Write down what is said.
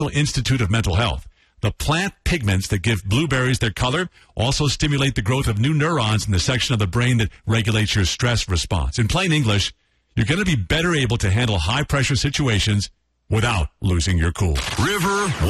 Institute of Mental Health. The plant pigments that give blueberries their color also stimulate the growth of new neurons in the section of the brain that regulates your stress response. In plain English, you're going to be better able to handle high-pressure situations without losing your cool. River